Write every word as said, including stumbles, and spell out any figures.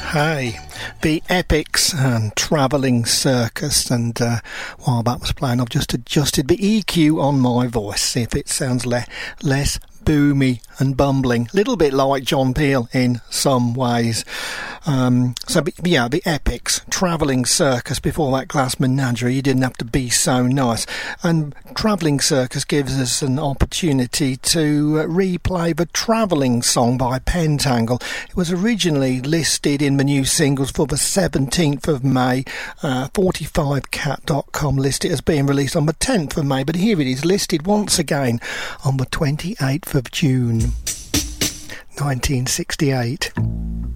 Hey, the Epics and Travelling Circus, and uh, while that was playing I've just adjusted the E Q on my voice, see if it sounds le- less boomy and bumbling, little bit like John Peel in some ways. Um, so yeah, the Epics, Travelling Circus, before that Glass Menagerie, You Didn't Have to Be So Nice. And Travelling Circus gives us an opportunity to uh, replay the Travelling song by Pentangle. It was originally listed in the new singles for the seventeenth of May. uh, forty-five cat dot com listed as being released on the tenth of May, but here it is listed once again on the twenty-eighth of June nineteen sixty-eight.